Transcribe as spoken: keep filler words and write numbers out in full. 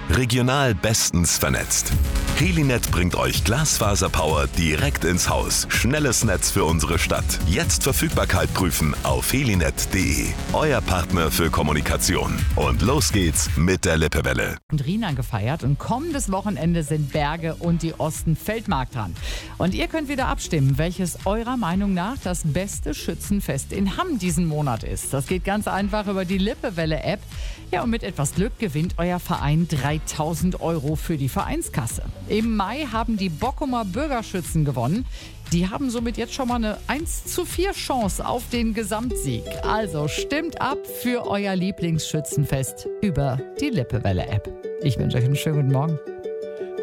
Regional bestens vernetzt. Helinet bringt euch Glasfaserpower direkt ins Haus. Schnelles Netz für unsere Stadt. Jetzt Verfügbarkeit prüfen auf helinet punkt de. Euer Partner für Kommunikation. Und los geht's mit der Lippewelle. Und Rina gefeiert und kommendes Wochenende sind Berge und die Osten-Feldmark dran. Und ihr könnt wieder abstimmen, welches eurer Meinung nach das beste Schützenfest in Hamm diesen Monat ist. Das geht ganz einfach über die Lippewelle-App. Ja, und mit etwas Glück gewinnt euer Verein dreitausend Euro für die Vereinskasse. Im Mai haben die Bockumer Bürgerschützen gewonnen. Die haben somit jetzt schon mal eine eins zu vier Chance auf den Gesamtsieg. Also stimmt ab für euer Lieblingsschützenfest über die Lippewelle-App. Ich wünsche euch einen schönen guten Morgen.